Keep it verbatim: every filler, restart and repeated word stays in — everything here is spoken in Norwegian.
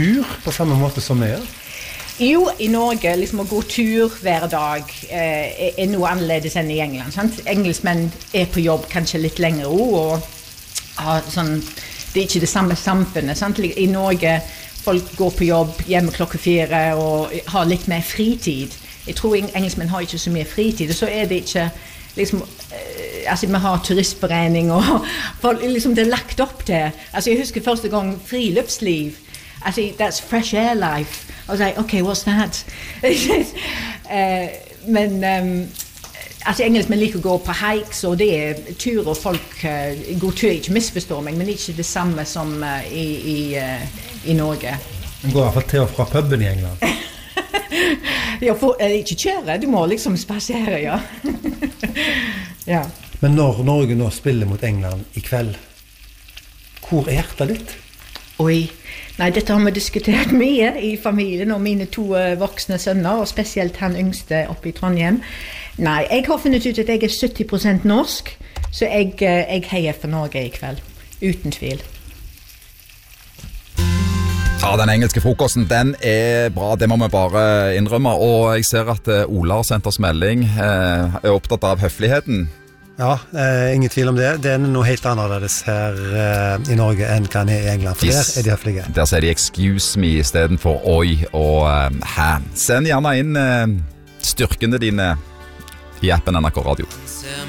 tur på samme måte som vi gjør? Jo, i Norge, liksom å gå tur hver dag eh, er noe annerledes enn i England, sant? Engelskmenn er på jobb kanskje litt lenger også, og har sånn, det er ikke det samme samfunnet, sant? I Norge, folk går på jobb hjemme klokka fire og har litt mer fritid. Jeg tror engelskmenn har ikke så mye fritid, og så er det ikke, liksom, eh, altså vi har turistberegning, og for, liksom, det er lagt opp til. Altså jeg husker første gang friluftsliv, altså that's fresh air life. I was like, okay, what's that? uh, men um, altså engelskmenn liker å gå på hikes, og det er tur, og folk uh, går tur, ikke misforstår meg, men ikke det samme som uh, i, i, uh, i Norge. Man går i hvert fall til og fra puben i England. Ja, for, uh, ikke kjøre, du må liksom spasere, ja. Ja. Men når Norge nå spiller mot England i kveld, hvor er hjertet ditt? Oi, nei, dette har vi diskutert mye i familien, og mine to uh, voksne sønner, og spesielt han yngste oppe i Trondheim. Nei, jeg har funnet ut at jeg er sytti prosent norsk, så jeg, uh, jeg heier for Norge i kveld, uten tvil. Ja, den engelske frokosten, den er bra, det må vi bare innrømme, og jeg ser at uh, Ola har sendt oss melding, uh, er opptatt av høfligheten. Ja, eh, ingen tvil om det. Det er noe helt annerledes her eh, i Norge enn kan i England, for yes. Der er de høflige. Der sier de excuse me i stedet for oi og uh, hæ. Send gjerne inn uh, styrkene dine i appen N R K Radio.